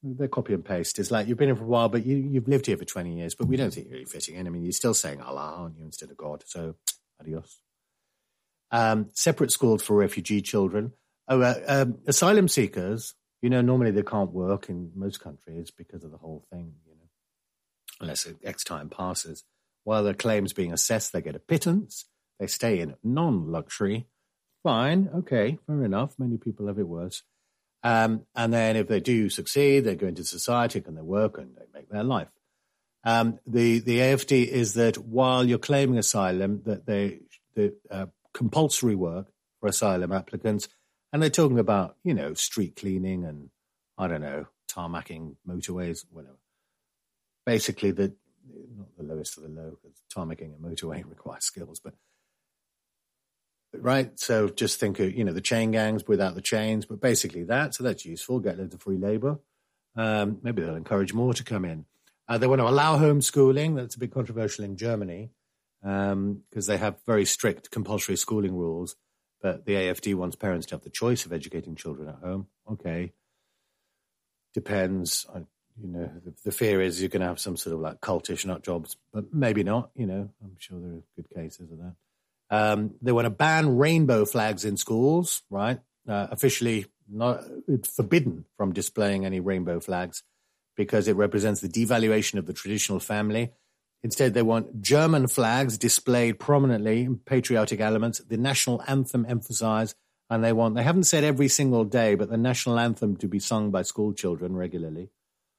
They're copy and paste. It's like you've been here for a while, but you've lived here for 20 years, but we don't think you're really fitting in. I mean, you're still saying Allah, aren't you, instead of God? So, adios. Separate schools for refugee children. Asylum seekers, normally they can't work in most countries because of the whole thing, unless X time passes. While their claims being assessed, they get a pittance. They stay in non-luxury. Fine, okay, fair enough. Many people have it worse. And then if they do succeed, they go into society, and they work, and they make their life. The AFD is that while you're claiming asylum, that the compulsory work for asylum applicants, and they're talking about, street cleaning and, I don't know, tarmacking motorways, whatever. Basically, not the lowest of the low, because tarmacking a motorway requires skills, but right? So just think of, the chain gangs without the chains, but basically that. So that's useful. Get loads of free labor. Maybe they'll encourage more to come in. They want to allow homeschooling. That's a bit controversial in Germany because they have very strict compulsory schooling rules. But the AFD wants parents to have the choice of educating children at home. Okay. Depends. The fear is you're going to have some sort of like cultish nut jobs, but maybe not. I'm sure there are good cases of that. They want to ban rainbow flags in schools, right? Officially it's forbidden from displaying any rainbow flags because it represents the devaluation of the traditional family. Instead, they want German flags displayed prominently, patriotic elements, the national anthem emphasized, and they haven't said every single day, but the national anthem to be sung by school children regularly.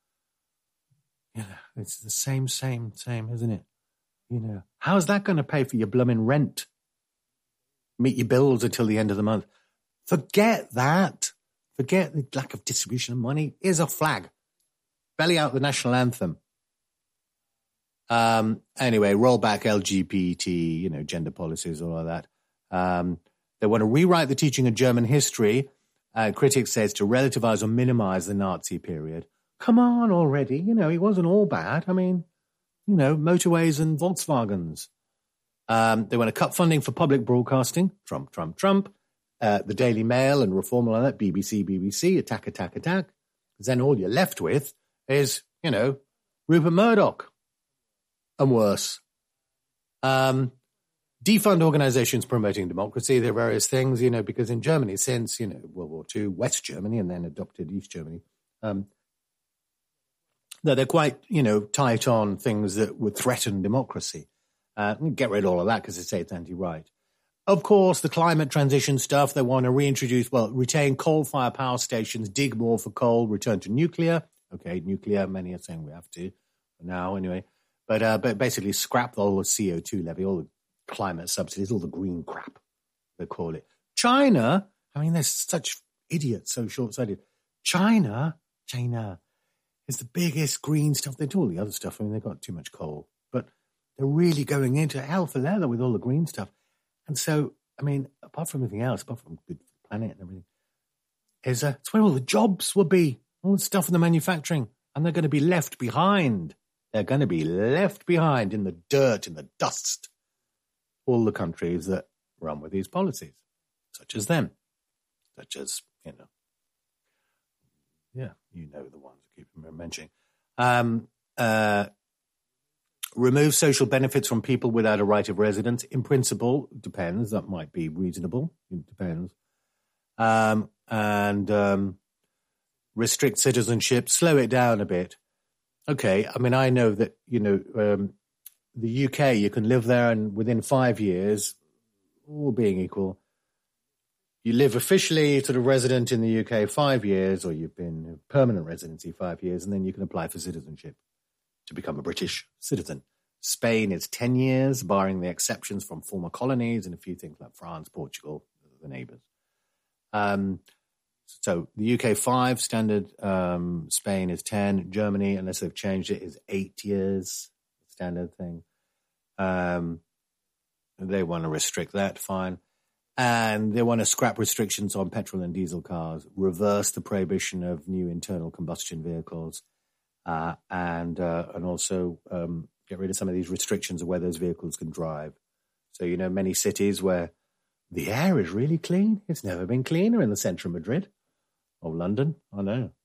It's the same, isn't it? How's that going to pay for your blooming rent? Meet your bills until the end of the month. Forget that. Forget the lack of distribution of money. Here's a flag. Belly out the national anthem. Anyway, roll back LGBT, gender policies, all of that. They want to rewrite the teaching of German history. Critics says to relativize or minimize the Nazi period. Come on already. It wasn't all bad. I mean, motorways and Volkswagens. They want to cut funding for public broadcasting. Trump. The Daily Mail and reform all that. BBC. Attack. Then all you're left with is, Rupert Murdoch. And worse. Defund organizations promoting democracy. There are various things, because in Germany since, World War II, West Germany and then adopted East Germany, they're quite, tight on things that would threaten democracy. Get rid of all of that because they say it's anti-right. Of course, the climate transition stuff, they want to retain coal-fired power stations, dig more for coal, return to nuclear. Okay, nuclear, many are saying we have to for now anyway. But basically scrap all the CO2 levy, all the climate subsidies, all the green crap, they call it. China, they're such idiots, so short-sighted. China is the biggest green stuff. They do all the other stuff. They've got too much coal. But they're really going into hell for leather with all the green stuff. And so, apart from everything else, apart from good for the planet and everything, it's where all the jobs will be, all the stuff in the manufacturing. And they're going to be left behind. They're going to be left behind in the dirt, in the dust. All the countries that run with these policies, such as them, such as, the ones I keep mentioning. Remove social benefits from people without a right of residence. In principle, depends. That might be reasonable. It depends. And restrict citizenship. Slow it down a bit. Okay, I know that, the UK, you can live there and within 5 years, all being equal, you live officially sort of resident in the UK 5 years, or you've been permanent residency 5 years, and then you can apply for citizenship to become a British citizen. Spain is 10 years, barring the exceptions from former colonies and a few things like France, Portugal, the neighbours. So the UK 5 standard, Spain is 10, Germany, unless they've changed it, is 8 years, standard thing. They want to restrict that, fine. And they want to scrap restrictions on petrol and diesel cars, reverse the prohibition of new internal combustion vehicles, and also get rid of some of these restrictions of where those vehicles can drive. So, many cities where the air is really clean. It's never been cleaner in the centre of Madrid or London. I know.